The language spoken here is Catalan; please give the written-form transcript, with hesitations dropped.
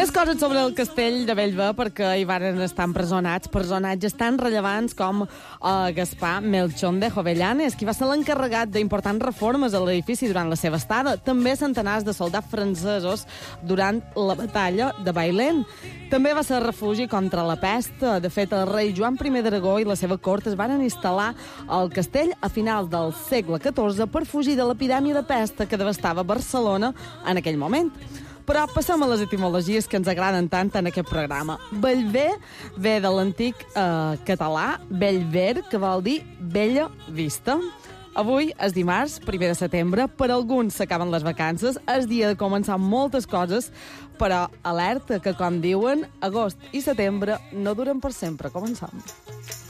Més coses sobre el castell de Bellver, perquè hi van estar empresonats personatges tan rellevants com Gaspar Melchón de Jovellanes, qui va ser l'encarregat d'importants reformes a l'edifici durant la seva estada. També centenars de soldats francesos durant la batalla de Bailén. També va ser refugi contra la pest. De fet, el rei Joan I d'Aragó i la seva cort es van instal·lar al castell a finals del segle XIV per fugir de l'epidèmia de pesta que devastava Barcelona en aquell moment. Però passem a les etimologies que ens agraden tant en aquest programa. Bellver ve de l'antic català Bellver, que vol dir bella vista. Avui és dimarts, 1 de setembre. Per alguns s'acaben les vacances. És dia de començar moltes coses, però alerta que, com diuen, agost i setembre no duren per sempre. Començam.